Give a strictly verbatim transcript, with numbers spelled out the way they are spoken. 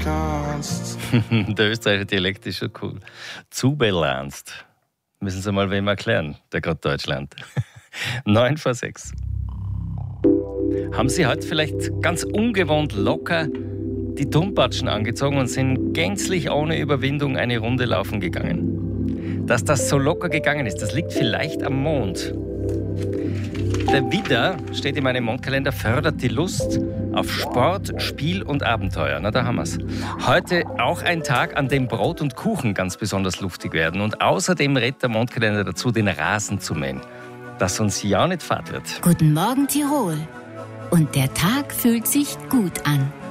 kannst. Der österreichische Dialekt ist schon cool. Zubelernst. Müssen Sie mal wem erklären, der gerade Deutsch lernt. neun vor sechs. Haben Sie heute vielleicht ganz ungewohnt locker die Turmpatschen angezogen und sind gänzlich ohne Überwindung eine Runde laufen gegangen? Dass das so locker gegangen ist, das liegt vielleicht am Mond. Der Widder, steht in meinem Mondkalender, fördert die Lust auf Sport, Spiel und Abenteuer. Na, da haben wir's. Heute auch ein Tag, an dem Brot und Kuchen ganz besonders luftig werden. Und außerdem rät der Mondkalender dazu, den Rasen zu mähen, dass uns ja nicht fad wird. Guten Morgen, Tirol. Und der Tag fühlt sich gut an.